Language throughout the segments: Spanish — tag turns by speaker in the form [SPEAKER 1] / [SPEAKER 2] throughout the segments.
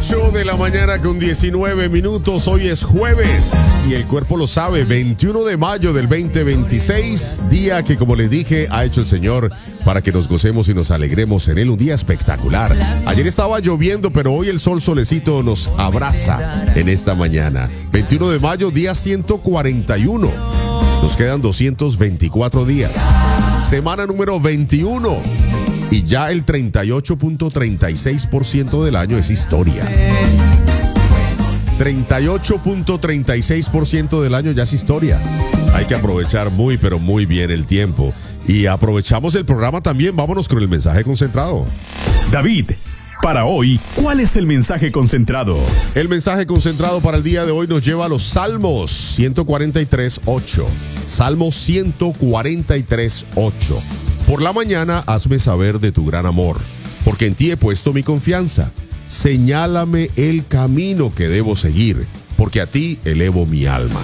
[SPEAKER 1] 8 de la mañana con 19 minutos. Hoy es jueves y el cuerpo lo sabe. 21 de mayo del 2026. Día que, como les dije, ha hecho el Señor para que nos gocemos y nos alegremos en él. Un día espectacular. Ayer estaba lloviendo, pero hoy el sol solecito nos abraza en esta mañana. 21 de mayo, día 141. Nos quedan 224 días. Semana número 21. Y ya el 38.36% del año es historia. 38.36% del año ya es historia. Hay que aprovechar muy, pero muy bien el tiempo. Y aprovechamos el programa también. Vámonos con el mensaje concentrado.
[SPEAKER 2] David, para hoy, ¿cuál es el mensaje concentrado?
[SPEAKER 1] El mensaje concentrado para el día de hoy nos lleva a los Salmos 143.8. Salmos 143.8. Por la mañana hazme saber de tu gran amor, porque en ti he puesto mi confianza. Señálame el camino que debo seguir, porque a ti elevo mi alma.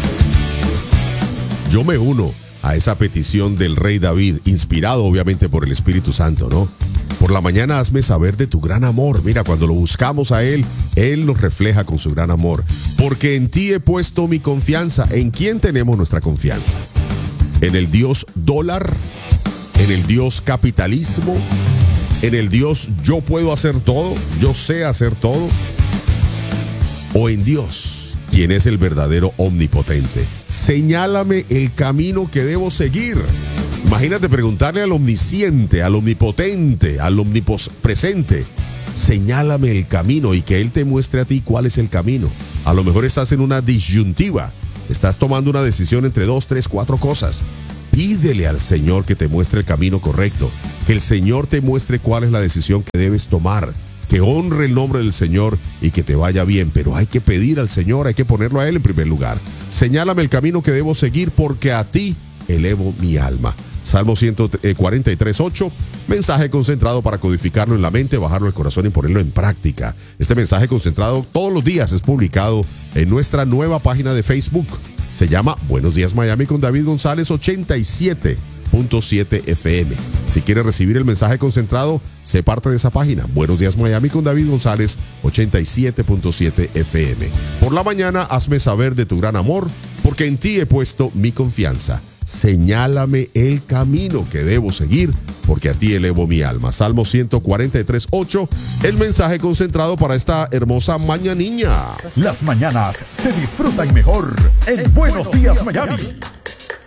[SPEAKER 1] Yo me uno a esa petición del rey David, inspirado obviamente por el Espíritu Santo, ¿no? Por la mañana hazme saber de tu gran amor. Mira, cuando lo buscamos a Él, Él nos refleja con su gran amor. Porque en ti he puesto mi confianza. ¿En quién tenemos nuestra confianza? ¿En el Dios dólar? ¿En el Dios capitalismo? ¿En el Dios yo puedo hacer todo? ¿Yo sé hacer todo? ¿O en Dios, quien es el verdadero omnipotente? Señálame el camino que debo seguir. Imagínate preguntarle al omnisciente, al omnipotente, al omnipresente. Señálame el camino y que Él te muestre a ti cuál es el camino. A lo mejor estás en una disyuntiva. Estás tomando una decisión entre 2, 3, 4 cosas. Pídele al Señor que te muestre el camino correcto, que el Señor te muestre cuál es la decisión que debes tomar, que honre el nombre del Señor y que te vaya bien. Pero hay que pedir al Señor, hay que ponerlo a Él en primer lugar. Señálame el camino que debo seguir, porque a ti elevo mi alma. Salmo 143.8, mensaje concentrado para codificarlo en la mente, bajarlo al corazón y ponerlo en práctica. Este mensaje concentrado todos los días es publicado en nuestra nueva página de Facebook. Se llama Buenos Días Miami con David González 87.7 FM. Si quieres recibir el mensaje concentrado, sé parte de esa página. Buenos Días Miami con David González 87.7 FM. Por la mañana hazme saber de tu gran amor, porque en ti he puesto mi confianza. Señálame el camino que debo seguir, porque a ti elevo mi alma. Salmo 143.8, el mensaje concentrado para esta hermosa mañaniña.
[SPEAKER 2] Las mañanas se disfrutan mejor en Buenos Días Miami.